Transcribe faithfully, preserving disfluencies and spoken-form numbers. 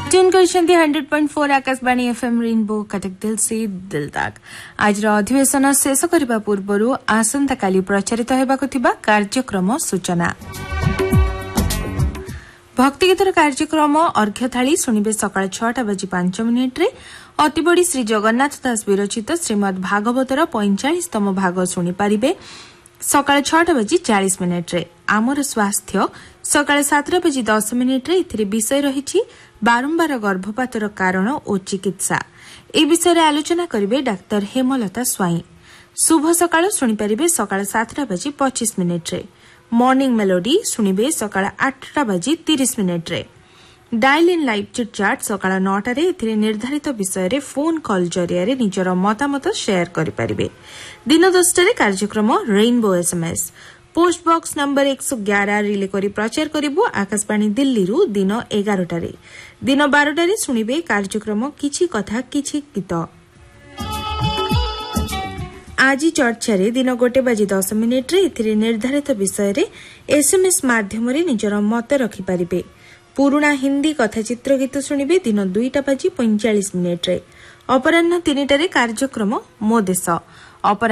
Tune कर hundred point four Akashvani FM rainbow Cuttack दिल से दिल तक। आज अधिवेशन शेष करने पूर्व आसंता काली प्रचारित होबाकु थिबा कार्यक्रम सूचना। भक्तिगीतर कार्यक्रम अर्घ्यथाली शुणिबे सकाळ छटा बजी पांच मिनिट रे अतिबड़ी श्री जगन्नाथ दास विरचित श्रीमद भागवतर पैंचालीसतम भाग शुणी पारिबे सकाळ छटा बजी चालीस मिनिट रे। आमर स्वास्थ्य सकाळ सातटा बजी दस मिनिट रे इथिरे विषय रहिछि बारंबार गर्भपातर कारण और चिकित्सा। ए विषय आलोचना करिबे डाक्टर हेमलता स्वाई। शुभ सकाळ शुणी पारिबे सकाळ सातटा बजी पच्चीस मिनिट रे। मॉर्निंग मेलोडी शुणिबे सकाळ आठटा बजी तीस मिनिट रे। डायल इन लाइव चिट चाट सकाळ नौटा रे एथिरे निर्धारित विषय रे फोन कॉल जरिया रे निजर मतामत शेयर करि पारिबे। दिन दसटा रे कार्यक्रम rainbow SMS post box number एक सौ ग्यारह रिले करी प्रचार करिबो आकाशवाणी दिल्ली रु दिन एगारटा रे। दिन बारटा रे शुणिबे कार्यक्रम किछि कथा किछि गीत। आज चर्चा रे दिन गोटे बजे दस मिनिट रे इथिरे निर्धारित विषय रे एसएमएस माध्यम रे निजर मत रखि पारिबे। पुराना हिंदी कथाचित्र गीत शुणिबे दिन दुईटा बजी पैंचालीस मिनिट रे। अपराह्न तीनिटा रे कार्यक्रम मो देश।